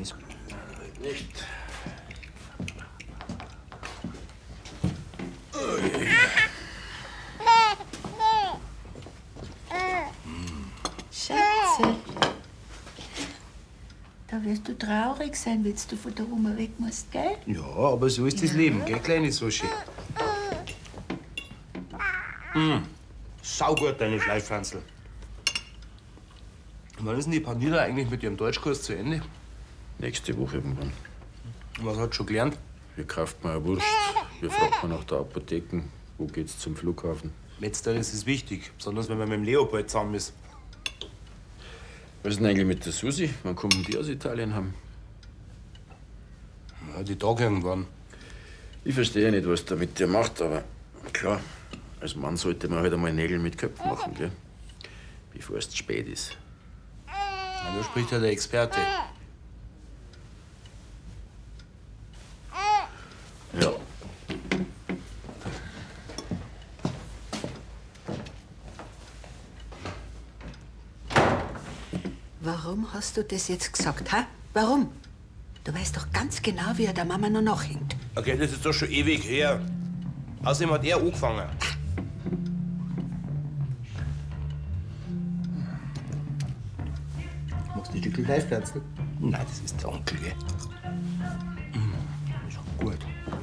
Ist gut. Nicht. Schatze, da wirst du traurig sein, wenn du von der Oma weg musst, gell? Ja, aber so ist das Leben, gell, kleine Sushi? Saugut, deine Fleischpflanzel. Wann ist denn die Panira eigentlich mit ihrem Deutschkurs zu Ende? Nächste Woche irgendwann. Was hat sie schon gelernt? Wie kauft man eine Wurst? Wie fragt man nach der Apotheke? Wo geht's zum Flughafen? Letzteres ist wichtig, besonders wenn man mit dem Leopold zusammen ist. Was ist denn eigentlich mit der Susi? Wann kommen die aus Italien haben? Ja, die Tage irgendwann. Ich verstehe nicht, was der mit dir macht, aber klar, als Mann sollte man halt einmal Nägel mit Köpfen machen, gell? Bevor es zu spät ist. Ja, da spricht ja der Experte. Ja. Warum hast du das jetzt gesagt, hä? Warum? Du weißt doch ganz genau, wie er der Mama noch nachhängt. Okay, das ist doch schon ewig her. Außerdem hat er angefangen. Magst du die Stückel Fleischpflanzen? Nein, das ist der Onkel, gell? Ist auch gut.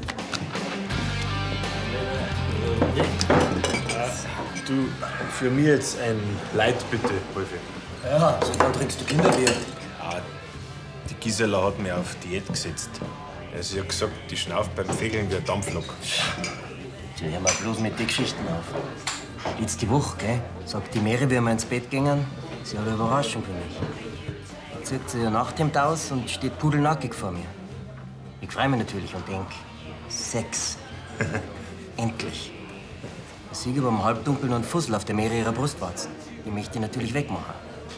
Du, für mich jetzt ein Leid, bitte, Wolfi. Ja, so dann trinkst du Kinderbier. Ja, die Gisela hat mich auf Diät gesetzt. Sie hat gesagt, die schnauft beim Fegeln wie ein Dampflok. Ja, hör mal bloß mit den Geschichten auf. Jetzt die Woche, gell? Sagt die Mary, wie wir ins Bett gingen, sie hat eine Überraschung für mich. Dann zieht sie ihr Nachthemd aus und steht pudelnackig vor mir. Ich freue mich natürlich und denk, Sex. Endlich. Ich sehe über dem Halbdunkeln und Fussel auf der Mary ihrer Brustwarzen. Die möchte ich natürlich wegmachen.